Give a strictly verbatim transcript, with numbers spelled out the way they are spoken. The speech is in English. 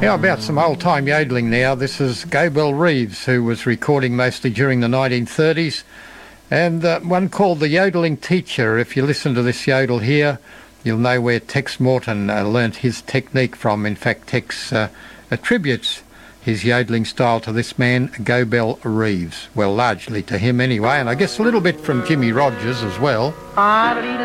How about some old-time yodelling now? This is Gobel Reeves, who was recording mostly during the nineteen thirties, and uh, one called The Yodelling Teacher. If you listen to this yodel here, you'll know where Tex Morton uh, learnt his technique from. In fact, Tex uh, attributes his yodelling style to this man, Gobel Reeves. Well, largely to him anyway, and I guess a little bit from Jimmy Rogers as well.